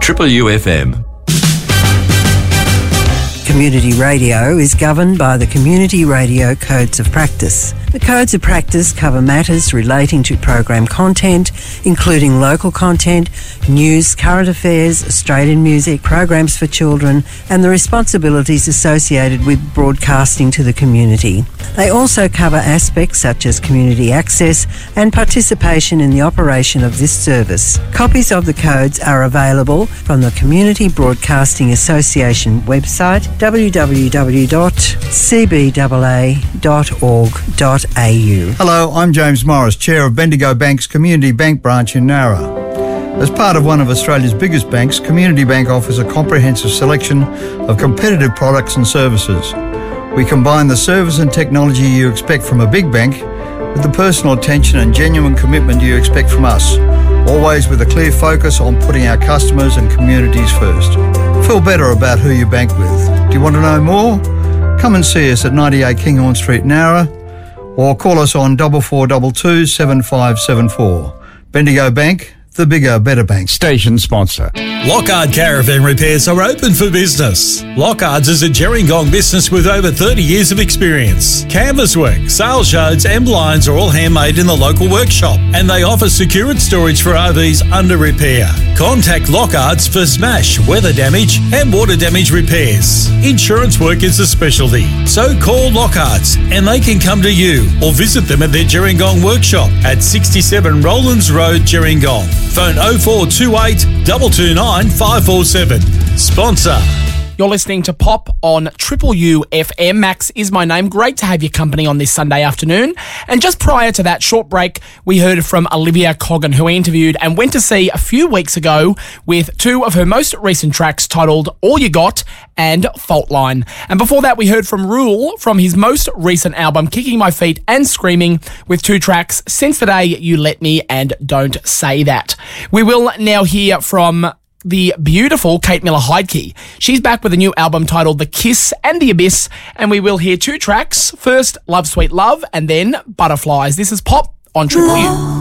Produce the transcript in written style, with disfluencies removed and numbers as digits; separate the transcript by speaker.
Speaker 1: Triple UFM.
Speaker 2: Community radio is governed by the Community Radio Codes of Practice. The Codes of Practice cover matters relating to program content, including local content, news, current affairs, Australian music, programs for children, and the responsibilities associated with broadcasting to the community. They also cover aspects such as community access and participation in the operation of this service. Copies of the codes are available from the Community Broadcasting Association website, www.cbaa.org.au.
Speaker 3: Hello, I'm James Morris, Chair of Bendigo Bank's Community Bank branch in Nowra. As part of one of Australia's biggest banks, Community Bank offers a comprehensive selection of competitive products and services. We combine the service and technology you expect from a big bank with the personal attention and genuine commitment you expect from us, always with a clear focus on putting our customers and communities first. Feel better about who you bank with. Do you want to know more? Come and see us at 98 Kinghorn Street, Nowra, or call us on 4422 7574. Bendigo Bank, the bigger, better bank.
Speaker 4: Station sponsor.
Speaker 5: Lockhart Caravan Repairs are open for business. Lockhart's is a Gerringong business with over 30 years of experience. Canvas work, sail shades and blinds are all handmade in the local workshop, and they offer secured storage for RVs under repair. Contact Lockhart's for smash, weather damage and water damage repairs. Insurance work is a specialty, so call Lockhart's and they can come to you or visit them at their Gerringong workshop at 67 Rowlands Road, Gerringong. Phone 0428 229 547. Sponsor.
Speaker 6: You're listening to Pop on Triple UFM. Max is my name. Great to have your company on this Sunday afternoon. And just prior to that short break, we heard from Olivia Coggan, who we interviewed and went to see a few weeks ago with two of her most recent tracks titled All You Got and Fault Line. And before that, we heard from Rule from his most recent album, Kicking My Feet and Screaming, with two tracks, Since the Day You Let Me and Don't Say That. We will now hear from the beautiful Kate Miller-Heidke. She's back with a new album titled The Kiss and the Abyss, and we will hear two tracks. First, Love Sweet Love, and then Butterflies. This is Pop on Triple U.